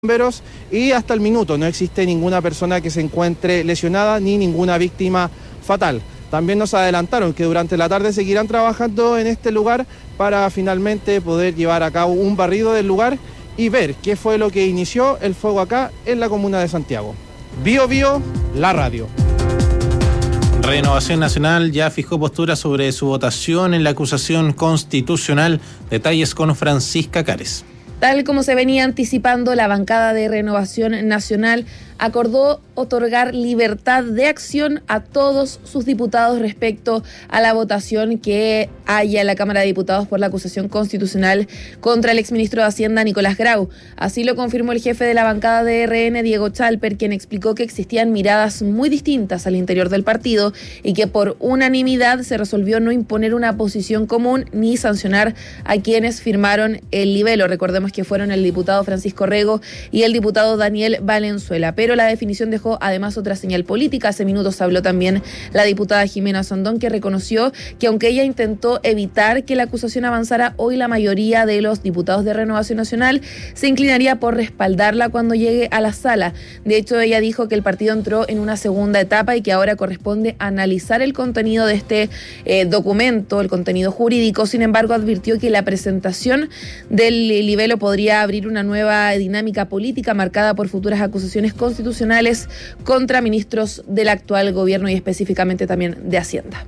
bomberos y hasta el minuto no existe ninguna persona que se encuentre lesionada ni ninguna víctima fatal. También nos adelantaron que durante la tarde seguirán trabajando en este lugar para finalmente poder llevar a cabo un barrido del lugar y ver qué fue lo que inició el fuego acá en la comuna de Santiago. Bio Bio, la radio. Renovación Nacional ya fijó postura sobre su votación en la acusación constitucional. Detalles con Francisca Cares. Tal como se venía anticipando, la bancada de Renovación Nacional acordó otorgar libertad de acción a todos sus diputados respecto a la votación que haya en la Cámara de Diputados por la acusación constitucional contra el exministro de Hacienda, Nicolás Grau. Así lo confirmó el jefe de la bancada de RN, Diego Chalper, quien explicó que existían miradas muy distintas al interior del partido y que por unanimidad se resolvió no imponer una posición común ni sancionar a quienes firmaron el libelo. Recordemos que fueron el diputado Francisco Rego y el diputado Daniel Valenzuela. Pero la definición dejó además otra señal política. Hace minutos habló también la diputada Jimena Sandón, que reconoció que aunque ella intentó evitar que la acusación avanzara, hoy la mayoría de los diputados de Renovación Nacional se inclinaría por respaldarla cuando llegue a la sala. De hecho, ella dijo que el partido entró en una segunda etapa y que ahora corresponde analizar el contenido de este documento, el contenido jurídico. Sin embargo, advirtió que la presentación del libelo podría abrir una nueva dinámica política marcada por futuras acusaciones constitucionales contra ministros del actual gobierno y específicamente también de Hacienda.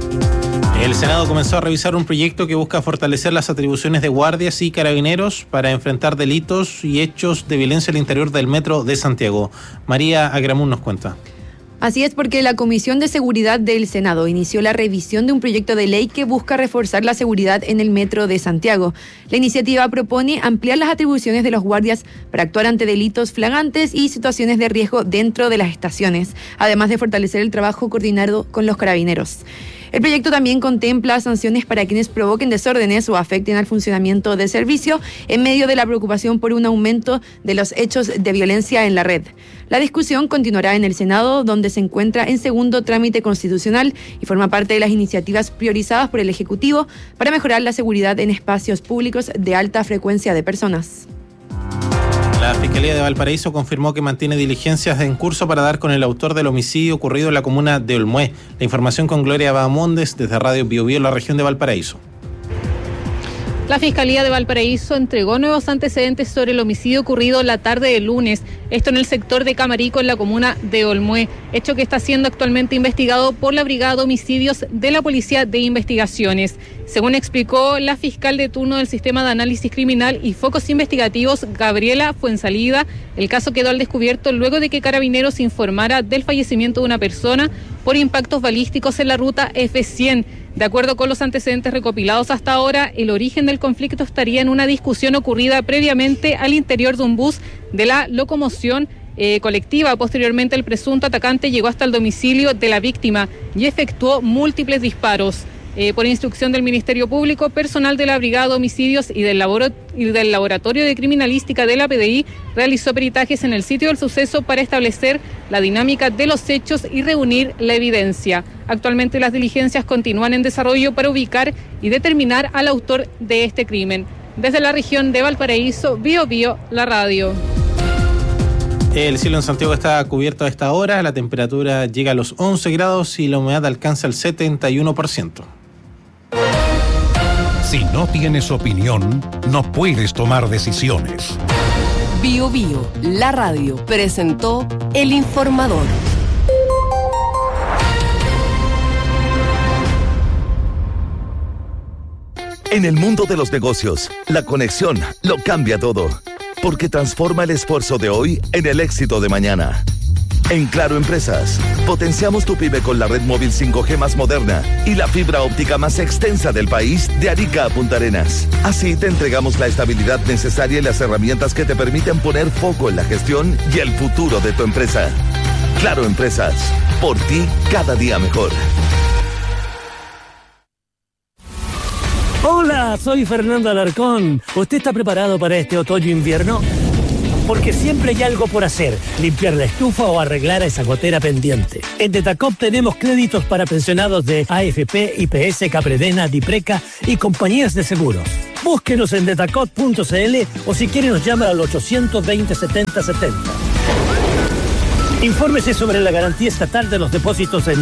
El Senado comenzó a revisar un proyecto que busca fortalecer las atribuciones de guardias y carabineros para enfrentar delitos y hechos de violencia al interior del metro de Santiago. María Agramún nos cuenta. Así es, porque la Comisión de Seguridad del Senado inició la revisión de un proyecto de ley que busca reforzar la seguridad en el metro de Santiago. La iniciativa propone ampliar las atribuciones de los guardias para actuar ante delitos flagrantes y situaciones de riesgo dentro de las estaciones, además de fortalecer el trabajo coordinado con los carabineros. El proyecto también contempla sanciones para quienes provoquen desórdenes o afecten al funcionamiento del servicio en medio de la preocupación por un aumento de los hechos de violencia en la red. La discusión continuará en el Senado, donde se encuentra en segundo trámite constitucional y forma parte de las iniciativas priorizadas por el Ejecutivo para mejorar la seguridad en espacios públicos de alta frecuencia de personas. La Fiscalía de Valparaíso confirmó que mantiene diligencias en curso para dar con el autor del homicidio ocurrido en la comuna de Olmué. La información con Gloria Bahamondes desde Radio Bio Bio, la región de Valparaíso. La Fiscalía de Valparaíso entregó nuevos antecedentes sobre el homicidio ocurrido la tarde del lunes, esto en el sector de Camarico, en la comuna de Olmué, hecho que está siendo actualmente investigado por la Brigada de Homicidios de la Policía de Investigaciones. Según explicó la fiscal de turno del Sistema de Análisis Criminal y Focos Investigativos, Gabriela Fuensalida, el caso quedó al descubierto luego de que Carabineros informara del fallecimiento de una persona por impactos balísticos en la ruta F100. De acuerdo con los antecedentes recopilados hasta ahora, el origen del conflicto estaría en una discusión ocurrida previamente al interior de un bus de la locomoción colectiva. Posteriormente, el presunto atacante llegó hasta el domicilio de la víctima y efectuó múltiples disparos. Por instrucción del Ministerio Público, personal de la Brigada de Homicidios y del Laboratorio de Criminalística de la PDI realizó peritajes en el sitio del suceso para establecer la dinámica de los hechos y reunir la evidencia. Actualmente las diligencias continúan en desarrollo para ubicar y determinar al autor de este crimen. Desde la región de Valparaíso, Bio Bio, la radio. El cielo en Santiago está cubierto a esta hora, la temperatura llega a los 11 grados y la humedad alcanza el 71%. Si no tienes opinión, no puedes tomar decisiones. Bio Bio, la radio, presentó El Informador. En el mundo de los negocios, la conexión lo cambia todo, porque transforma el esfuerzo de hoy en el éxito de mañana. En Claro Empresas, potenciamos tu pyme con la red móvil 5G más moderna y la fibra óptica más extensa del país, de Arica a Punta Arenas. Así te entregamos la estabilidad necesaria y las herramientas que te permiten poner foco en la gestión y el futuro de tu empresa. Claro Empresas, por ti cada día mejor. Hola, soy Fernando Alarcón. ¿Usted está preparado para este otoño-invierno? Porque siempre hay algo por hacer, limpiar la estufa o arreglar a esa gotera pendiente. En Tetacop tenemos créditos para pensionados de AFP, IPS, Capredena, Dipreca y compañías de seguros. Búsquenos en Detacot.cl o si quiere nos llama al 820 70 70. Infórmese sobre la garantía estatal de los depósitos en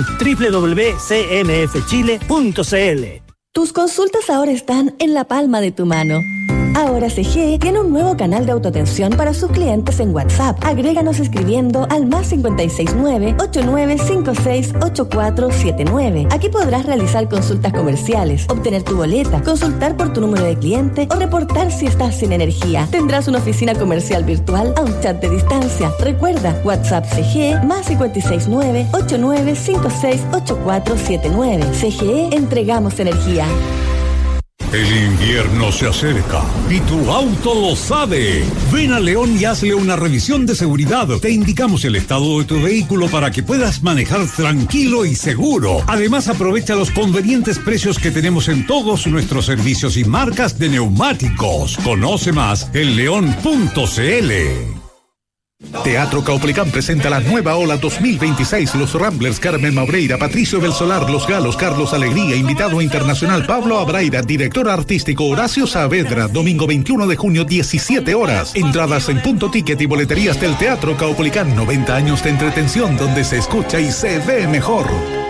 www.cmfchile.cl. Tus consultas ahora están en la palma de tu mano. Ahora CGE tiene un nuevo canal de autoatención para sus clientes en WhatsApp. Agréganos escribiendo al +569 8956 8479. Aquí podrás realizar consultas comerciales, obtener tu boleta, consultar por tu número de cliente o reportar si estás sin energía. Tendrás una oficina comercial virtual a un chat de distancia. Recuerda, WhatsApp CGE +569 8956 8479. CGE, entregamos energía. El invierno se acerca y tu auto lo sabe. Ven a León y hazle una revisión de seguridad. Te indicamos el estado de tu vehículo para que puedas manejar tranquilo y seguro. Además, aprovecha los convenientes precios que tenemos en todos nuestros servicios y marcas de neumáticos. Conoce más en león.cl. Teatro Caupolicán presenta la nueva ola 2026. Los Ramblers, Carmen Maureira, Patricio Belsolar, Los Galos, Carlos Alegría, invitado internacional Pablo Abraira, director artístico Horacio Saavedra, domingo 21 de junio, 17 horas. Entradas en Punto Ticket y boleterías del Teatro Caupolicán. 90 años de entretención donde se escucha y se ve mejor.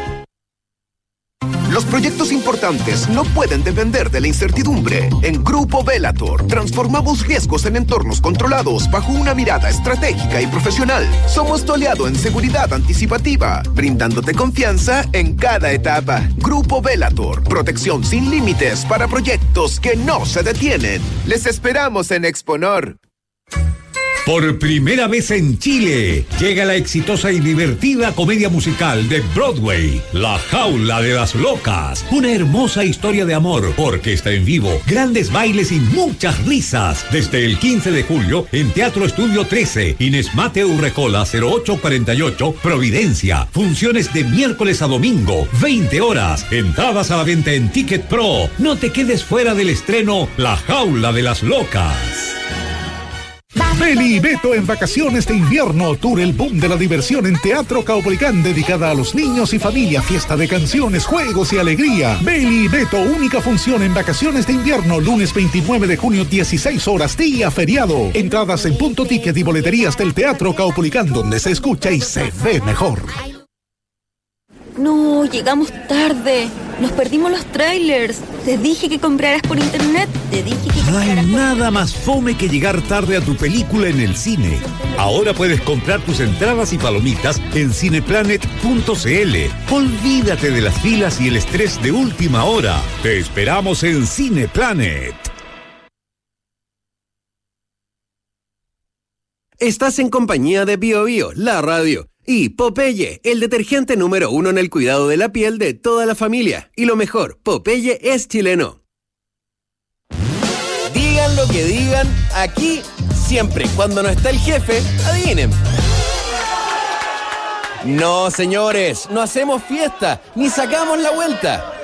Los proyectos importantes no pueden depender de la incertidumbre. En Grupo Velator transformamos riesgos en entornos controlados bajo una mirada estratégica y profesional. Somos tu aliado en seguridad anticipativa, brindándote confianza en cada etapa. Grupo Velator, protección sin límites para proyectos que no se detienen. Les esperamos en Exponor. Por primera vez en Chile, llega la exitosa y divertida comedia musical de Broadway, La Jaula de las Locas. Una hermosa historia de amor, orquesta en vivo, grandes bailes y muchas risas. Desde el 15 de julio en Teatro Estudio 13, Inés Mate Urrejola 0848, Providencia. Funciones de miércoles a domingo, 20 horas. Entradas a la venta en Ticket Pro. No te quedes fuera del estreno La Jaula de las Locas. Beli y Beto en vacaciones de invierno. Tour El Boom de la Diversión en Teatro Caupolicán, dedicada a los niños y familia. Fiesta de canciones, juegos y alegría. Beli y Beto, única función en vacaciones de invierno. Lunes 29 de junio, 16 horas, día feriado. Entradas en Punto Ticket y boleterías del Teatro Caupolicán, donde se escucha y se ve mejor. No, llegamos tarde. Nos perdimos los trailers. Te dije que compraras por internet. Te dije que No hay nada más fome que llegar tarde a tu película en el cine. Ahora puedes comprar tus entradas y palomitas en cineplanet.cl. Olvídate de las filas y el estrés de última hora. Te esperamos en Cineplanet. Estás en compañía de Bio Bio, la radio. Y Popeye, el detergente número 1 en el cuidado de la piel de toda la familia. Y lo mejor, Popeye es chileno. Digan lo que digan, aquí, siempre, cuando no está el jefe, adivinen. No, señores, no hacemos fiesta, ni sacamos la vuelta.